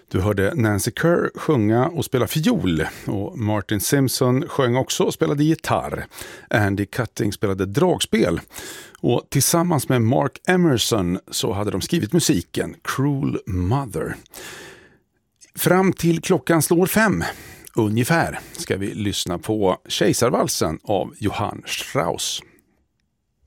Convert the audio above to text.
Du hörde Nancy Kerr sjunga och spela fiol, och Martin Simpson sjöng också och spelade gitarr. Andy Cutting spelade dragspel, och tillsammans med Mark Emerson så hade de skrivit musiken Cruel Mother. Fram till klockan slår 5 ungefär ska vi lyssna på Kejsarvalsen av Johann Strauss.